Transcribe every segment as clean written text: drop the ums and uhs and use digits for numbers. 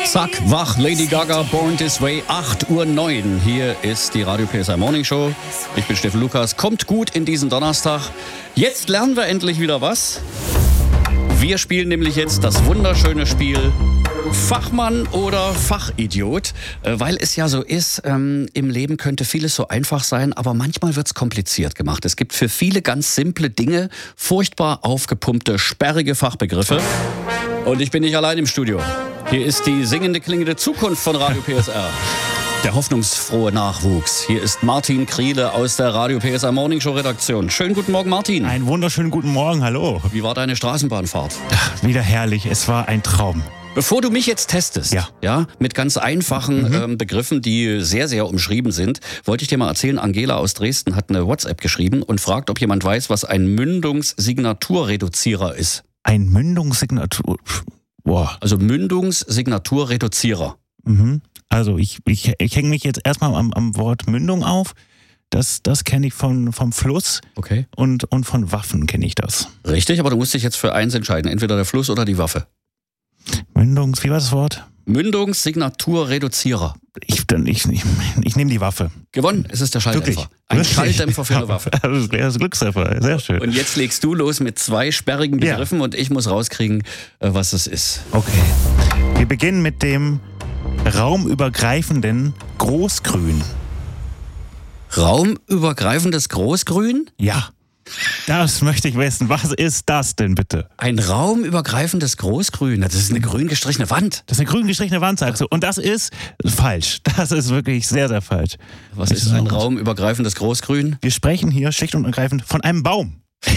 Zack, wach, Lady Gaga, Born This Way, 8:09 Uhr. Hier ist die Radio PSI Morning Show. Ich bin Steffen Lukas. Kommt gut in diesen Donnerstag. Jetzt lernen wir endlich wieder was. Wir spielen nämlich jetzt das wunderschöne Spiel Fachmann oder Fachidiot, weil es ja so ist, im Leben könnte vieles so einfach sein, aber manchmal wird es kompliziert gemacht. Es gibt für viele ganz simple Dinge furchtbar aufgepumpte, sperrige Fachbegriffe. Und ich bin nicht allein im Studio. Hier ist die singende, klingende Zukunft von Radio PSR. Der hoffnungsfrohe Nachwuchs. Hier ist Martin Kriele aus der Radio PSR Morning Show Redaktion. Schönen guten Morgen, Martin. Einen wunderschönen guten Morgen, hallo. Wie war deine Straßenbahnfahrt? Ach, wieder herrlich, es war ein Traum. Bevor du mich jetzt testest, ja, mit ganz einfachen Begriffen, die sehr, sehr umschrieben sind, wollte ich dir mal erzählen, Angela aus Dresden hat eine WhatsApp geschrieben und fragt, ob jemand weiß, was ein Mündungssignaturreduzierer ist. Ein Mündungssignatur... Boah. Also Mündungssignaturreduzierer. Also ich hänge mich jetzt erstmal am Wort Mündung auf. Das kenne ich vom Fluss, okay. und von Waffen kenne ich das. Richtig, aber du musst dich jetzt für eins entscheiden, entweder der Fluss oder die Waffe. Wie war das Wort? Mündungssignaturreduzierer. Ich nehme die Waffe. Gewonnen, es ist der Schalldämpfer. Wirklich? Ein Schalldämpfer für eine Waffe. Das ist Glückstreffer, sehr schön. Und jetzt legst du los mit 2 sperrigen Begriffen und ich muss rauskriegen, was es ist. Okay. Wir beginnen mit dem raumübergreifenden Großgrün. Raumübergreifendes Großgrün? Ja. Das möchte ich wissen. Was ist das denn bitte? Ein raumübergreifendes Großgrün. Das ist eine grün gestrichene Wand. Das ist eine grün gestrichene Wand, sagst du. Und das ist falsch. Das ist wirklich sehr, sehr falsch. Was ist ein raumübergreifendes Großgrün? Wir sprechen hier schlicht und ergreifend von einem Baum.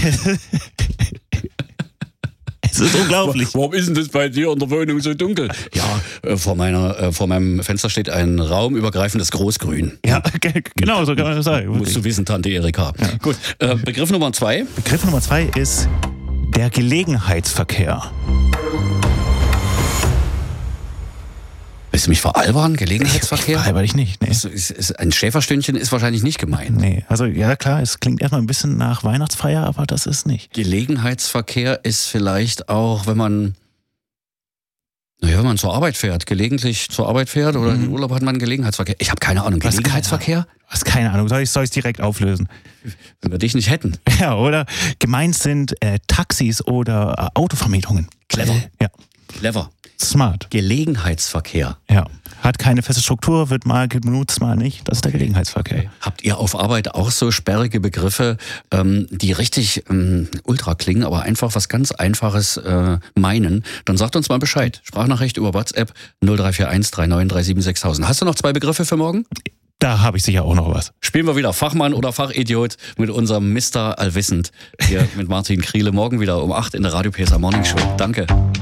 Es ist unglaublich. Warum ist denn das bei dir in der Wohnung so dunkel? Ja, vor meinem Fenster steht ein raumübergreifendes Großgrün. Ja, genau, so kann man das sagen. Musst du wissen, Tante Erika. Ja. Gut, Begriff Nummer 2. Begriff Nummer 2 ist der Gelegenheitsverkehr. Willst du mich veralbern? Gelegenheitsverkehr? Veralber ich nicht, nee. Ein Schäferstündchen ist wahrscheinlich nicht gemeint. Nee, also ja klar, es klingt erstmal ein bisschen nach Weihnachtsfeier, aber das ist nicht. Gelegenheitsverkehr ist vielleicht auch, wenn man zur Arbeit fährt, gelegentlich zur Arbeit fährt oder in Urlaub hat man Gelegenheitsverkehr. Ich habe keine Ahnung. Gelegenheitsverkehr? Was keine Ahnung. Soll ich es direkt auflösen? Wenn wir dich nicht hätten. Ja, oder? Gemeint sind Taxis oder Autovermietungen. Clever. Ja. Clever. Smart. Gelegenheitsverkehr. Ja. Hat keine feste Struktur, wird mal genutzt, mal nicht. Das ist der Gelegenheitsverkehr. Okay. Habt ihr auf Arbeit auch so sperrige Begriffe, die richtig ultra klingen, aber einfach was ganz Einfaches meinen? Dann sagt uns mal Bescheid. Sprachnachricht über WhatsApp 0341 3937 6000. Hast du noch 2 Begriffe für morgen? Da habe ich sicher auch noch was. Spielen wir wieder Fachmann oder Fachidiot mit unserem Mr. Allwissend hier mit Martin Kriele. Morgen wieder um 8 in der Radio PSR Morning Show. Danke.